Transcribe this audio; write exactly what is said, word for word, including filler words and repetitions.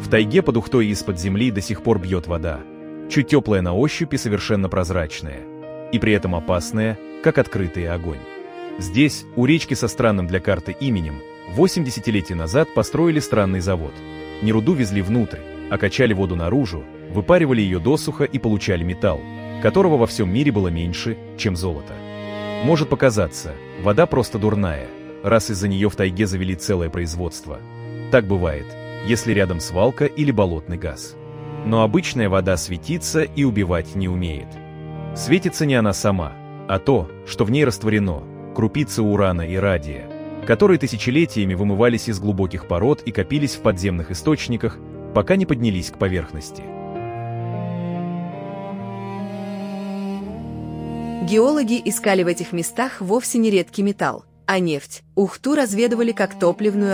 В тайге под Ухтой из-под земли до сих пор бьет вода, чуть теплая на ощупь и совершенно прозрачная, и при этом опасная, как открытый огонь. Здесь, у речки со странным для карты именем, восемь десятилетий назад построили странный завод. Не руду везли внутрь, а качали воду наружу, выпаривали ее досуха и получали металл, которого во всем мире было меньше, чем золото. Может показаться, вода просто дурная, раз из-за нее в тайге завели целое производство. Так бывает, если рядом свалка или болотный газ. Но обычная вода светится и убивать не умеет. Светится не она сама, а то, что в ней растворено, крупицы урана и радия, которые тысячелетиями вымывались из глубоких пород и копились в подземных источниках, пока не поднялись к поверхности. Геологи искали в этих местах вовсе не редкий металл, а нефть. Ухту разведывали как топливную